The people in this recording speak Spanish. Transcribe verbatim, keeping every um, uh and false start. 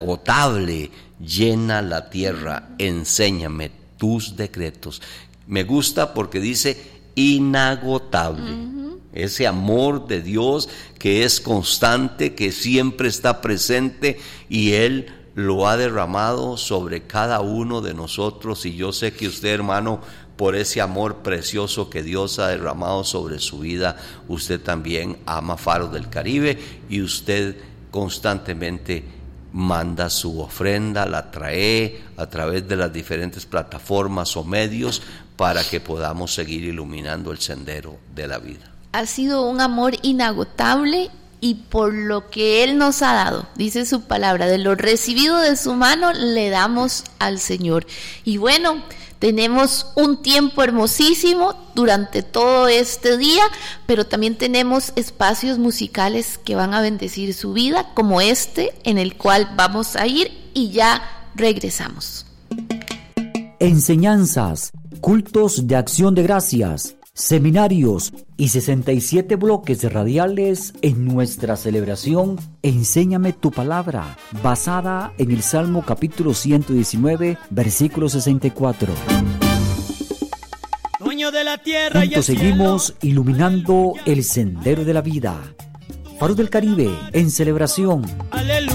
inagotable llena la tierra, enséñame tus decretos. Me gusta porque dice inagotable. Uh-huh. Ese amor de Dios que es constante, que siempre está presente, y Él lo ha derramado sobre cada uno de nosotros. Y yo sé que usted, hermano, por ese amor precioso que Dios ha derramado sobre su vida, usted también ama Faro del Caribe, y usted constantemente manda su ofrenda, la trae a través de las diferentes plataformas o medios para que podamos seguir iluminando el sendero de la vida. Ha sido un amor inagotable, y por lo que Él nos ha dado, dice su palabra, de lo recibido de su mano le damos al Señor. Y bueno, tenemos un tiempo hermosísimo durante todo este día, pero también tenemos espacios musicales que van a bendecir su vida, como este en el cual vamos a ir, y ya regresamos. Enseñanzas, cultos de acción de gracias, seminarios y sesenta y siete bloques radiales en nuestra celebración Enséñame tu palabra, basada en el Salmo capítulo ciento diecinueve, versículo sesenta y cuatro. Dueño de la tierra. Juntos y el seguimos cielo, iluminando el sendero de la vida. Faro del Caribe en celebración. Aleluya.